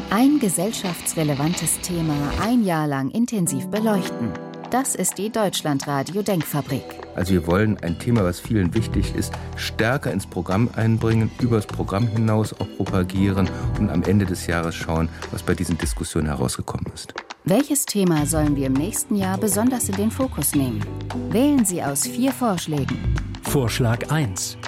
Ein gesellschaftsrelevantes Thema ein Jahr lang intensiv beleuchten. Das ist die Deutschlandradio Denkfabrik. Also wir wollen ein Thema, was vielen wichtig ist, stärker ins Programm einbringen, über das Programm hinaus auch propagieren und am Ende des Jahres schauen, was bei diesen Diskussionen herausgekommen ist. Welches Thema sollen wir im nächsten Jahr besonders in den Fokus nehmen? Wählen Sie aus 4 Vorschlägen. Vorschlag 1: